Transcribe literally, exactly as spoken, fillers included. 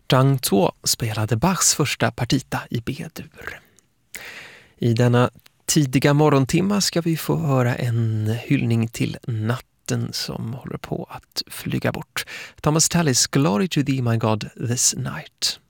Chang Tuo spelade Bachs första partita i B-dur. I denna tidiga morgontimma ska vi få höra en hyllning till natten som håller på att flyga bort. Thomas Tallis, Glory to thee my God this night.